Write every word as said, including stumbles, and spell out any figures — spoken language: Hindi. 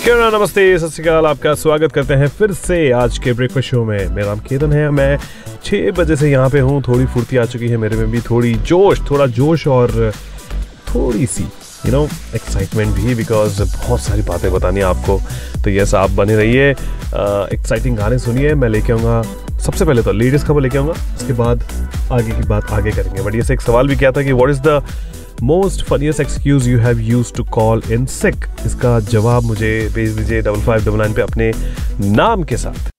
क्या नमस्ते, सत श्री अकाल। आपका स्वागत करते हैं फिर से आज के ब्रेकफास्ट शो में। मेरा नाम केतन है, मैं छः बजे से यहाँ पे हूँ। थोड़ी फुर्ती आ चुकी है मेरे में भी, थोड़ी जोश थोड़ा जोश और थोड़ी सी यू नो एक्साइटमेंट भी, बिकॉज बहुत सारी बातें बतानी है आपको। तो यस, आप बने रहिए, एक्साइटिंग गाने सुनिए। मैं लेके आऊँगा सबसे पहले तो लेटेस्ट खबर लेके आऊँगा, उसके बाद आगे की बात आगे करेंगे। बट ये से एक सवाल भी किया था कि what is the most funniest excuse you have used to call in सिक। इसका जवाब मुझे भेज दीजिए डबल फाइव डबल नाइन पे अपने नाम के साथ।